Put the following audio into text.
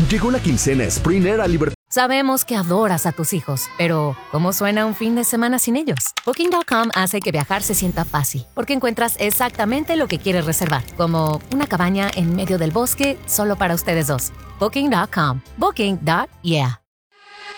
Llegó la quincena Sprinter a Libertad. Sabemos que adoras a tus hijos, pero ¿cómo suena un fin de semana sin ellos? Booking.com hace que viajar se sienta fácil, porque encuentras exactamente lo que quieres reservar, como una cabaña en medio del bosque solo para ustedes dos. Booking.com. Booking.yeah.